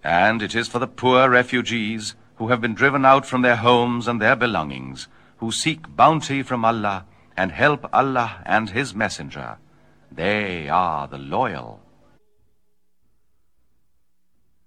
And it is for the poor refugees who have been driven out from their homes and their belongings, who seek bounty from Allah and help Allah and His Messenger. They are the loyal.